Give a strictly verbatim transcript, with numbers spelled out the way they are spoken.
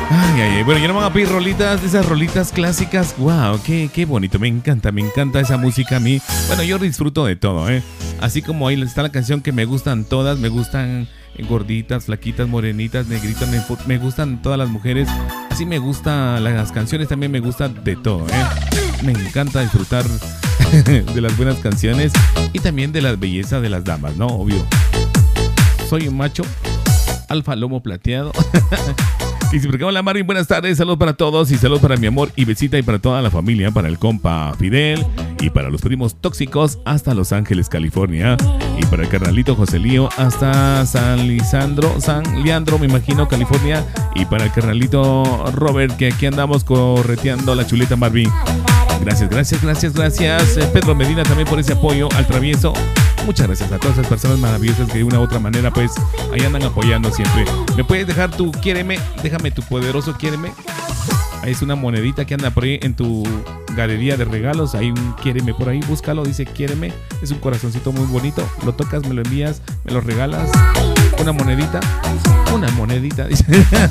Ay, ay, ay. Bueno, ya no van a pedir rolitas, esas rolitas clásicas. Wow, qué, qué bonito. Me encanta, me encanta esa música a mí. Bueno, yo disfruto de todo, ¿eh? Así como ahí está la canción que me gustan todas, me gustan gorditas, flaquitas, morenitas, negritas, me, me gustan todas las mujeres. Así me gustan las canciones, también me gusta de todo, ¿eh? Me encanta disfrutar de las buenas canciones y también de la belleza de las damas, ¿no? Obvio. Soy un macho, alfa lomo plateado. Y si porque hola Marvin, buenas tardes, saludos para todos y saludos para mi amor y besita y para toda la familia, para el compa Fidel y para los primos tóxicos hasta Los Ángeles, California, y para el carnalito José Lío hasta San Lisandro, San Leandro, me imagino, California, y para el carnalito Robert, que aquí andamos correteando la chuleta Marvin. Gracias, gracias, gracias, gracias. Eh, Pedro Medina también por ese apoyo al travieso. Muchas gracias a todas esas personas maravillosas que de una u otra manera pues ahí andan apoyando siempre. ¿Me puedes dejar tu quiéreme? Déjame tu poderoso quiéreme. Ahí es una monedita que anda por ahí en tu galería de regalos. Hay un quiéreme por ahí, búscalo, dice quiéreme. Es un corazoncito muy bonito. Lo tocas, me lo envías, me lo regalas. Una monedita, una monedita, dice.